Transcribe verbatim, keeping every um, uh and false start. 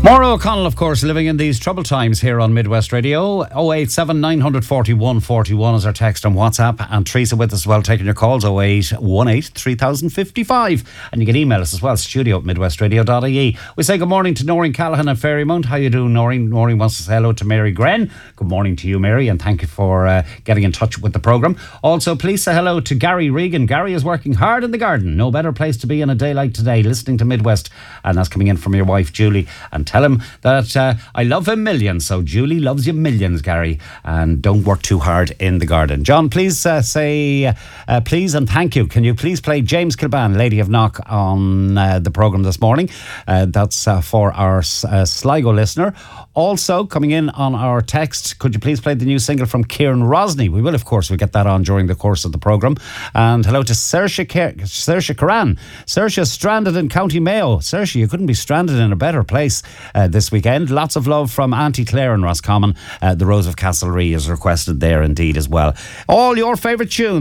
Maura O'Connell, of course, living in these troubled times here on Midwest Radio. oh eight seven, nine four one, four one is our text on WhatsApp. And Teresa with us as well, taking your calls, oh eight one eight, three thousand fifty-five. And you can email us as well, studio at midwestradio dot I E. We say good morning to Noreen Callaghan at Fairymount. How you doing, Noreen? Noreen wants to say hello to Mary Gren. Good morning to you, Mary, and thank you for uh, getting in touch with the programme. Also, please say hello to Gary Regan. Gary is working hard in the garden. No better place to be on a day like today, listening to Midwest. And that's coming in from your wife, Julie. And tell him that uh, I love him millions. So Julie loves you millions, Gary. And don't work too hard in the garden. John, please uh, say uh, please and thank you. Can you please play James Kilban, Lady of Knock, on uh, the programme this morning? Uh, that's uh, for our uh, Sligo listener. Also, coming in on our text, could you please play the new single from Kieran Rosny? We will, of course, we'll get that on during the course of the programme. And hello to Saoirse Saoirse Curran. Saoirse stranded in County Mayo. Saoirse, you couldn't be stranded in a better place uh, this weekend. Lots of love from Auntie Claire in Roscommon. Uh, the Rose of Castlereagh is requested there indeed as well. All your favourite tunes.